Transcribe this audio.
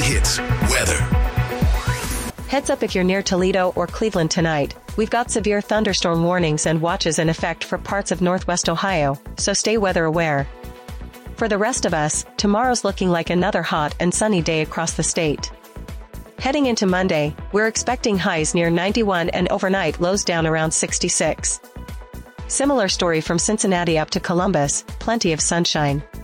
Hits weather. Heads up if you're near Toledo or Cleveland tonight. We've got severe thunderstorm warnings and watches in effect for parts of northwest Ohio, so stay weather aware. For the rest of us, tomorrow's looking like another hot and sunny day across the state. Heading into Monday, we're expecting highs near 91 and overnight lows down around 66. Similar story from Cincinnati up to Columbus, plenty of sunshine.